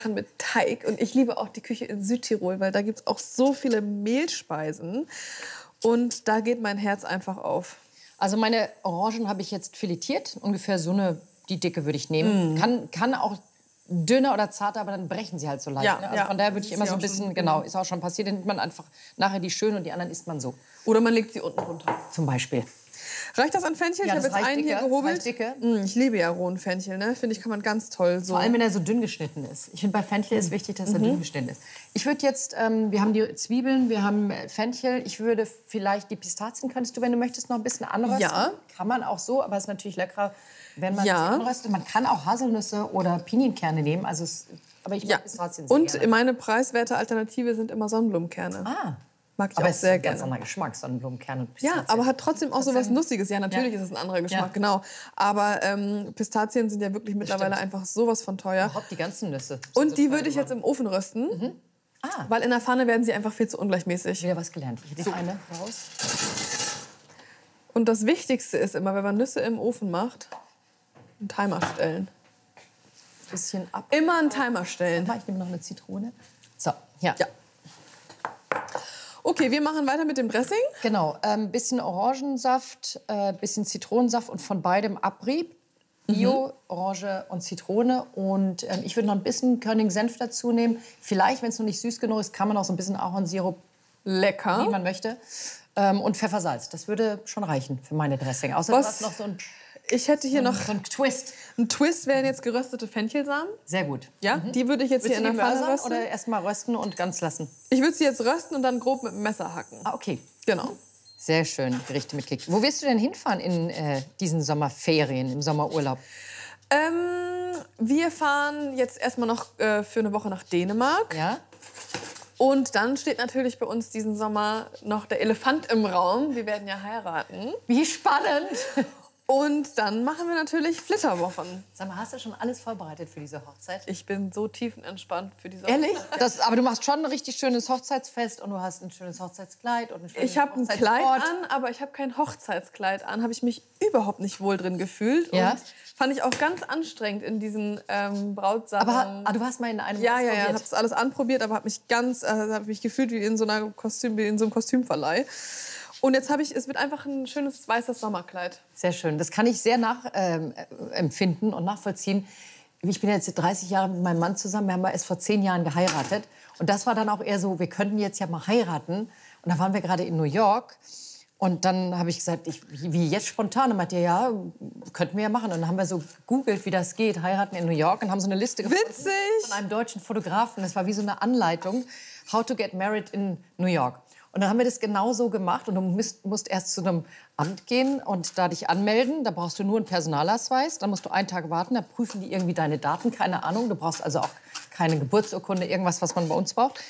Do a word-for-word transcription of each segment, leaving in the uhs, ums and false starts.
mit Teig. Und ich liebe auch die Küche in Südtirol, weil da gibt es auch so viele Mehlspeisen. Und da geht mein Herz einfach auf. Also meine Orangen habe ich jetzt filetiert. Ungefähr so eine, die Dicke würde ich nehmen. Mm. Kann, kann auch dünner oder zarter, aber dann brechen sie halt so leicht. Ja, ne? Also ja. von daher würde ich immer so ein bisschen, schon, genau, ist auch schon passiert. Dann nimmt man einfach nachher die schönen und die anderen isst man so. Oder man legt sie unten runter. Zum Beispiel. Reicht das an Fenchel? Ja, ich habe jetzt einen dicke, hier gehobelt. Das dicke. Mm, ich liebe ja rohen Fenchel, ne? Finde ich, kann man ganz toll so. Vor allem, wenn er so dünn geschnitten ist. Ich finde, bei Fenchel ist wichtig, dass er Mhm. dünn geschnitten ist. Ich würde jetzt, ähm, wir haben die Zwiebeln, wir haben Fenchel. Ich würde vielleicht die Pistazien, könntest du, wenn du möchtest, noch ein bisschen anrösten. Ja. Kann man auch so, aber es ist natürlich leckerer, wenn man Ja. sie anröstet. Man kann auch Haselnüsse oder Pinienkerne nehmen. Also es, aber ich mag Ja. Pistazien sehr Und gerne. meine preiswerte Alternative sind immer Sonnenblumenkerne. Ah. Mag ich Aber auch es ist sehr ein ganz gerne. anderer Geschmack, Sonnenblumenkerne und Ja, Pistazien. aber hat trotzdem auch so was Trotzdem- Nussiges. Ja, natürlich Ja. ist es ein anderer Geschmack, Ja. genau. Aber ähm, Pistazien sind ja wirklich mittlerweile stimmt. einfach sowas von teuer. Überhaupt die ganzen Nüsse. sind Und so die teuer würde ich jetzt geworden. im Ofen rösten, Ah, weil in der Pfanne werden sie einfach viel zu ungleichmäßig. wieder was gelernt. Ich nehme eine raus. Und das Wichtigste ist immer, wenn man Nüsse im Ofen macht, einen Timer stellen. Bisschen ab. Immer einen Timer stellen. Ich nehme noch eine Zitrone. So, ja. Ja. Okay, wir machen weiter mit dem Dressing. Genau, ein ähm, bisschen Orangensaft, äh, bisschen Zitronensaft und von beidem Abrieb. Bio, mhm. Orange und Zitrone. Und ähm, ich würde noch ein bisschen Körning-Senf dazu nehmen. Vielleicht, wenn es noch nicht süß genug ist, kann man auch so ein bisschen Ahornsirup, Lecker. wie man möchte. Ähm, und Pfeffersalz. Das würde schon reichen für meine Dressing. Außer Was? du hast noch so ein, Ich hätte hier noch so ein Twist. ein Twist, wären jetzt geröstete Fenchelsamen. Sehr gut. Ja, die würde ich jetzt Willst hier du in die der Pfanne mörsern rösten. oder erst mal rösten und ganz lassen? Ich würde sie jetzt rösten und dann grob mit dem Messer hacken. Ah, okay. Genau. Sehr schön, Gerichte mit Kick. Wo wirst du denn hinfahren in äh, diesen Sommerferien, im Sommerurlaub? Ähm, wir fahren jetzt erstmal noch äh, für eine Woche nach Dänemark. Ja? Und dann steht natürlich bei uns diesen Sommer noch der Elefant im Raum. Wir werden ja heiraten. Wie spannend! Und dann machen wir natürlich Flitterwochen. Sag mal, hast du schon alles vorbereitet für diese Hochzeit? Ich bin so tiefenentspannt für diese Ehrlich? Hochzeit. Das, aber du machst schon ein richtig schönes Hochzeitsfest und du hast ein schönes Hochzeitskleid und ein schönes Ich habe ein Kleid Hochzeitsort. an, aber ich habe kein Hochzeitskleid an. Habe ich mich überhaupt nicht wohl drin gefühlt. Ja? Und fand ich auch ganz anstrengend in diesen ähm, Brautsachen. Aber ha- ah, du warst mal in einem ja, ja, ja, ausprobiert. habe das alles anprobiert, aber habe mich ganz, äh, habe mich gefühlt wie in so einer Kostüm, wie in so einem Kostümverleih. Und jetzt habe ich, es wird einfach ein schönes weißes Sommerkleid. Sehr schön. Das kann ich sehr nachempfinden ähm, und nachvollziehen. Ich bin jetzt dreißig Jahre mit meinem Mann zusammen. Wir haben erst vor zehn Jahren geheiratet. Und das war dann auch eher so, wir könnten jetzt ja mal heiraten. Und da waren wir gerade in New York. Und dann habe ich gesagt, ich, wie jetzt spontan? Und meinte, ja, könnten wir ja machen. Und dann haben wir so gegoogelt, wie das geht, heiraten in New York. Und haben so eine Liste gefunden Witzig! von einem deutschen Fotografen. Das war wie so eine Anleitung, how to get married in New York. Und dann haben wir das genau so gemacht. Und du musst, musst erst zu einem Amt gehen und da dich anmelden. Da brauchst du nur einen Personalausweis. Dann musst du einen Tag warten. Da prüfen die irgendwie deine Daten. Keine Ahnung. Du brauchst also auch keine Geburtsurkunde, irgendwas, was man bei uns braucht.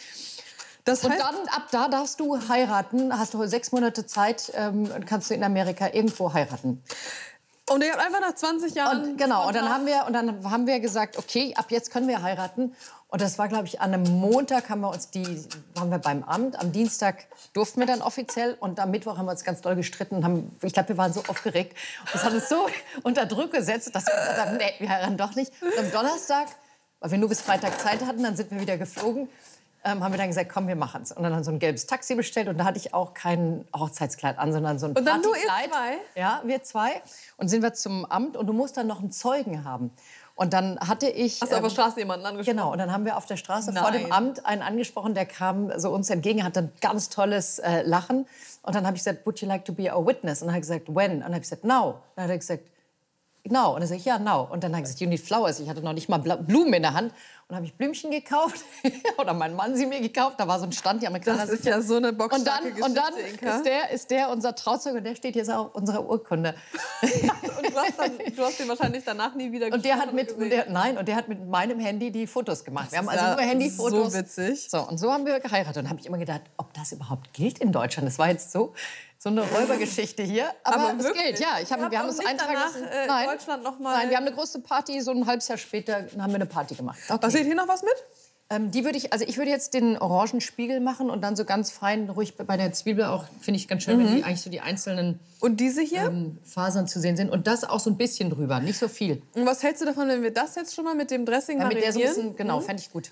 Das Und heißt, dann, ab da darfst du heiraten. Hast du sechs Monate Zeit ähm, und kannst du in Amerika irgendwo heiraten. und ihr habt einfach nach zwanzig Jahren... Und, genau, und dann, haben wir, und dann haben wir gesagt, okay, ab jetzt können wir heiraten. Und das war, glaube ich, an einem Montag haben wir uns die, waren wir beim Amt. Am Dienstag durften wir dann offiziell. Und am Mittwoch haben wir uns ganz doll gestritten. Und haben, ich glaube, wir waren so aufgeregt. Und das hat uns so unter Druck gesetzt, dass wir gesagt haben, nee, wir heiraten doch nicht. Und am Donnerstag, weil wir nur bis Freitag Zeit hatten, dann sind wir wieder geflogen. Ähm, haben wir dann gesagt, komm, wir machen's. Und dann haben wir so ein gelbes Taxi bestellt. Und da hatte ich auch kein Hochzeitskleid an, sondern so ein Und dann nur ihr Partykleid. zwei? Ja, wir zwei. Und sind wir zum Amt. Und du musst dann noch einen Zeugen haben. Und dann hatte ich... Hast du auf der ähm, Straße jemanden angesprochen? Genau, und dann haben wir auf der Straße vor dem Nein. Amt einen angesprochen, der kam so uns entgegen, hatte ein ganz tolles äh, Lachen. Und dann habe ich gesagt, would you like to be a witness? Und dann hat er gesagt, when? Und dann habe ich gesagt, now. Und dann hat er gesagt, now. Und dann sage ich, ja, now. Und dann hat er gesagt, you need flowers. Ich hatte noch nicht mal Bla- Blumen in der Hand. Und dann habe ich Blümchen gekauft. Oder mein Mann sie mir gekauft. Da war so ein Stand, die Amerikaner... Das ist ja so eine bockstarke Und dann, und dann Geschichte, Inka. ist, der, ist der unser Trauzeuge und der steht jetzt auch auf unserer Urkunde. Und du hast, dann, du hast ihn wahrscheinlich danach nie wieder Und der hat gesprochen mit, gesehen. der, nein, und der hat mit meinem Handy die Fotos gemacht. Wir haben ist also ja nur Handyfotos. so witzig. So, und so haben wir geheiratet. Und habe ich immer gedacht, ob das überhaupt gilt in Deutschland. Das war jetzt so, so eine Räubergeschichte hier. Aber, Aber es wirklich? gilt, ja. Ich hab, Ihr habt wir haben auch uns nicht eintragen danach, lassen. äh, Nein. Deutschland noch mal- Nein, wir haben eine große Party, so ein halbes Jahr später haben wir eine Party gemacht. Okay. Was seht hier noch was mit? Ähm, die würde ich, also ich würde jetzt den Orangenspiegel machen und dann so ganz fein, ruhig bei der Zwiebel auch, finde ich ganz schön, mhm. wenn die eigentlich so die einzelnen und diese hier? Ähm, Fasern zu sehen sind. Und das auch so ein bisschen drüber, nicht so viel. Und was hältst du davon, wenn wir das jetzt schon mal mit dem Dressing ja, mit marinieren? der so ein bisschen, genau, mhm. fände ich gut.